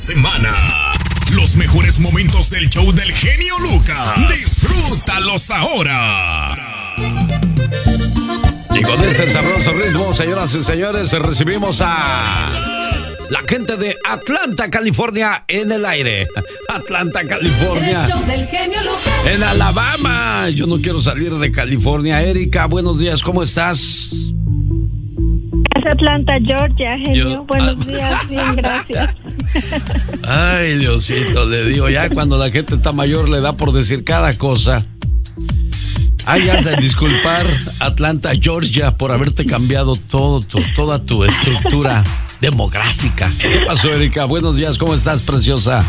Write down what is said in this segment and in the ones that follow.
Semana. Los mejores momentos del show del genio Lucas. Disfrútalos ahora. Y con ese sabroso ritmo, señoras y señores, recibimos a la gente de Atlanta, California, en el aire. Atlanta, California. El show del genio Lucas. En Alabama. Yo no quiero salir de California. Erika, buenos días, ¿cómo estás? Es Atlanta, Georgia, genio. Buenos días, bien, gracias. Ay, Diosito, le digo, ya cuando la gente está mayor le da por decir cada cosa. Ay, has de disculpar, Atlanta, Georgia, por haberte cambiado toda tu estructura demográfica. ¿Qué pasó, Erika? Buenos días, ¿cómo estás, preciosa?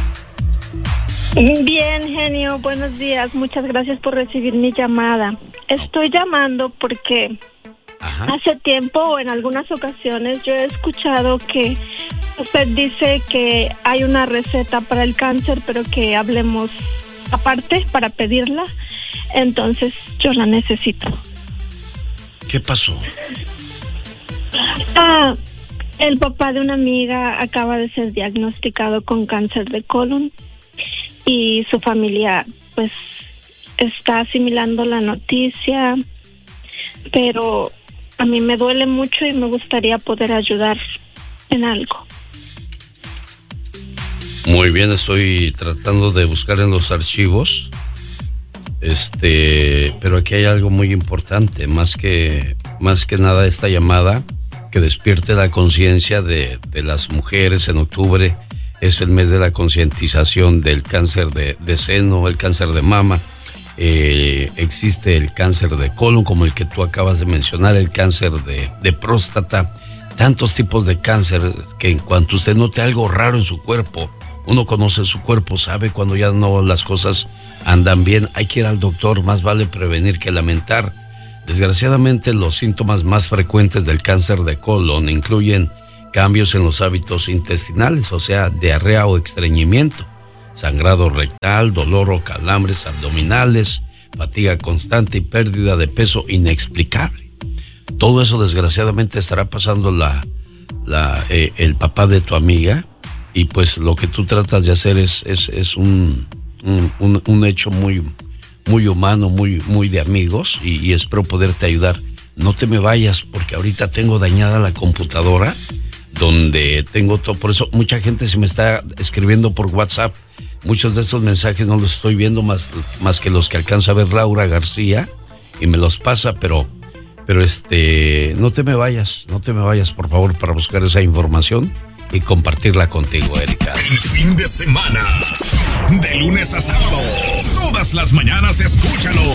Bien, genio, buenos días. Muchas gracias por recibir mi llamada. Estoy llamando porque hace tiempo o en algunas ocasiones yo he escuchado que usted dice que hay una receta para el cáncer, pero que hablemos aparte para pedirla. Entonces yo la necesito. ¿Qué pasó? El papá de una amiga acaba de ser diagnosticado con cáncer de colon y su familia pues está asimilando la noticia, pero a mí me duele mucho y me gustaría poder ayudar en algo. Muy bien, estoy tratando de buscar en los archivos. Pero aquí hay algo muy importante, más que nada esta llamada que despierte la conciencia de las mujeres. En octubre es el mes de la concientización del cáncer de seno, el cáncer de mama. Existe el cáncer de colon, como el que tú acabas de mencionar, el cáncer de próstata, tantos tipos de cáncer que en cuanto usted note algo raro en su cuerpo, uno conoce su cuerpo, sabe cuando ya no las cosas andan bien, hay que ir al doctor, más vale prevenir que lamentar. Desgraciadamente los síntomas más frecuentes del cáncer de colon incluyen cambios en los hábitos intestinales, o sea, diarrea o estreñimiento, sangrado rectal, dolor o calambres abdominales, fatiga constante y pérdida de peso inexplicable. Todo eso desgraciadamente estará pasando el papá de tu amiga, y pues lo que tú tratas de hacer es un hecho muy, muy humano, muy de amigos, y espero poderte ayudar. No te me vayas porque ahorita tengo dañada la computadora donde tengo todo, por eso mucha gente se me está escribiendo por WhatsApp. Muchos de estos mensajes no los estoy viendo más que los que alcanza a ver Laura García y me los pasa, pero no te me vayas, por favor, para buscar esa información y compartirla contigo, Erika. El fin de semana, de lunes a sábado, todas las mañanas escúchalo